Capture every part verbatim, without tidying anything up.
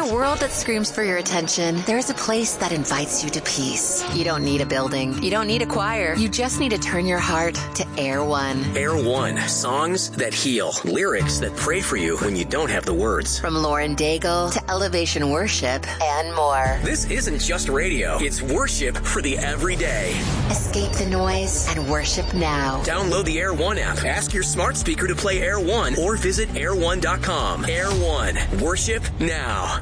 a world that screams for your attention, there's a place that invites you to peace. You don't need a building. You don't need a choir. You just need to turn your heart to Air One. Air One. Songs that heal. Lyrics that pray for you when you don't have the words. From Lauren Daigle to Elevation Worship and more. This isn't just radio. It's worship for the everyday. Escape the noise and worship now. Download the Air One app. Ask your smart speaker to play Air One or visit air one dot com. Air One. Worship now.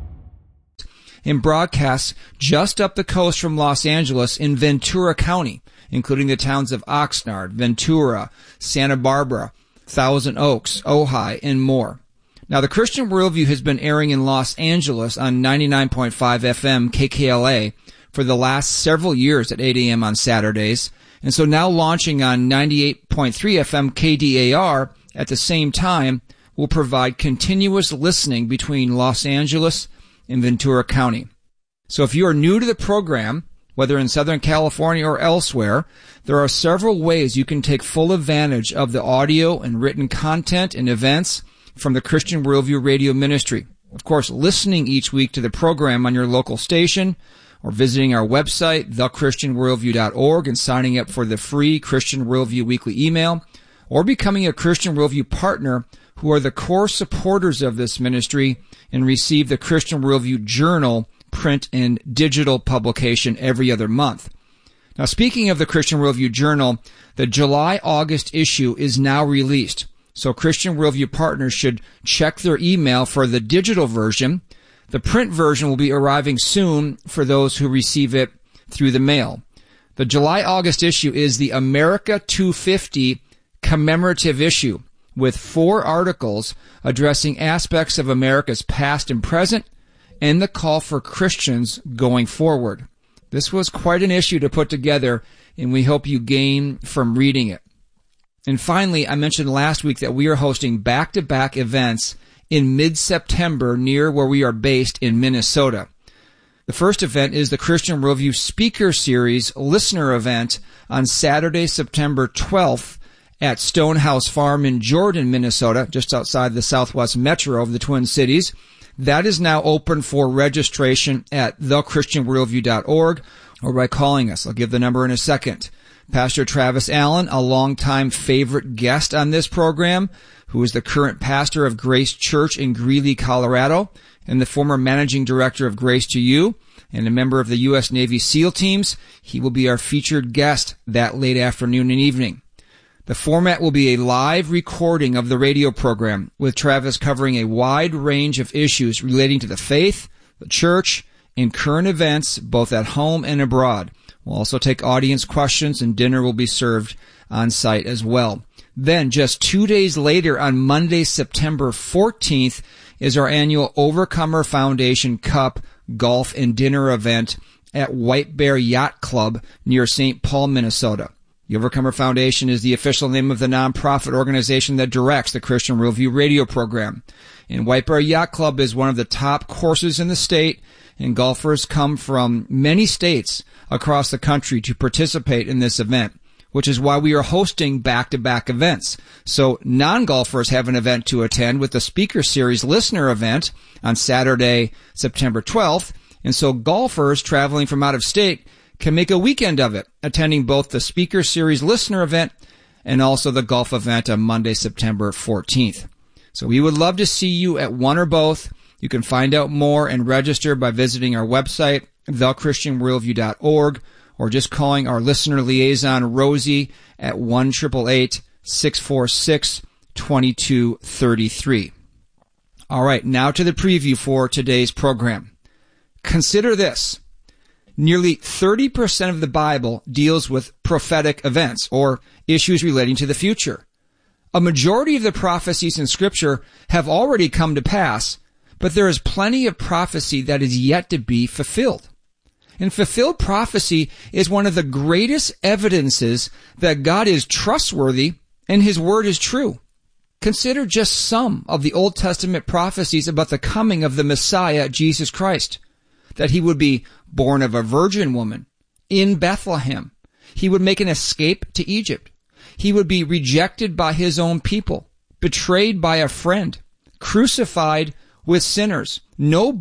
In broadcasts just up the coast from Los Angeles in Ventura County, including the towns of Oxnard, Ventura, Santa Barbara, Thousand Oaks, Ojai, and more. Now, the Christian Worldview has been airing in Los Angeles on ninety-nine point five F M K K L A for the last several years at eight a.m. on Saturdays, and so now launching on ninety-eight point three F M K D A R at the same time will provide continuous listening between Los Angeles and Ventura County. So if you are new to the program, whether in Southern California or elsewhere, there are several ways you can take full advantage of the audio and written content and events from the Christian Worldview Radio Ministry. Of course, listening each week to the program on your local station, or visiting our website, the christian worldview dot org, and signing up for the free Christian Worldview weekly email, or becoming a Christian Worldview partner who are the core supporters of this ministry and receive the Christian Worldview Journal print and digital publication every other month. Now, speaking of the Christian Worldview Journal, the July-August issue is now released. So Christian Worldview partners should check their email for the digital version. The print version will be arriving soon for those who receive it through the mail. The July-August issue is the America two fifty commemorative issue with four articles addressing aspects of America's past and present and the call for Christians going forward. This was quite an issue to put together, and we hope you gain from reading it. And finally, I mentioned last week that we are hosting back-to-back events in mid-September near where we are based in Minnesota. The first event is the Christian Worldview Speaker Series listener event on Saturday, September twelfth at Stonehouse Farm in Jordan, Minnesota, just outside the southwest metro of the Twin Cities. That is now open for registration at the christian worldview dot org or by calling us. I'll give the number in a second. Pastor Travis Allen, a longtime favorite guest on this program, who is the current pastor of Grace Church in Greeley, Colorado, and the former managing director of Grace to You, and a member of the U S Navy SEAL teams. He will be our featured guest that late afternoon and evening. The format will be a live recording of the radio program, with Travis covering a wide range of issues relating to the faith, the church, and current events, both at home and abroad. We'll also take audience questions, and dinner will be served on site as well. Then, just two days later, on Monday, September fourteenth, is our annual Overcomer Foundation Cup Golf and Dinner event at White Bear Yacht Club near Saint Paul, Minnesota. The Overcomer Foundation is the official name of the nonprofit organization that directs the Christian Worldview radio program. And White Bear Yacht Club is one of the top courses in the state, and golfers come from many states across the country to participate in this event, which is why we are hosting back-to-back events. So non-golfers have an event to attend with the Speaker Series listener event on Saturday, September twelfth, and so golfers traveling from out of state can make a weekend of it, attending both the Speaker Series listener event and also the golf event on Monday, September fourteenth. So we would love to see you at one or both. You can find out more and register by visiting our website, the christian worldview dot org, or just calling our listener liaison, Rosie, at one eight eight eight, six four six, two two three three. All right, now to the preview for today's program. Consider this. Nearly thirty percent of the Bible deals with prophetic events or issues relating to the future. A majority of the prophecies in Scripture have already come to pass, but there is plenty of prophecy that is yet to be fulfilled. And fulfilled prophecy is one of the greatest evidences that God is trustworthy and His Word is true. Consider just some of the Old Testament prophecies about the coming of the Messiah, Jesus Christ. That He would be born of a virgin woman in Bethlehem. He would make an escape to Egypt. He would be rejected by His own people, betrayed by a friend, crucified with sinners. No